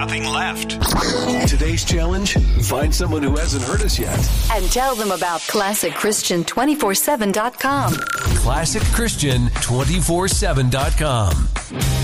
nothing left. Today's challenge, find someone who hasn't heard us yet. And tell them about ClassicChristian247.com. ClassicChristian247.com.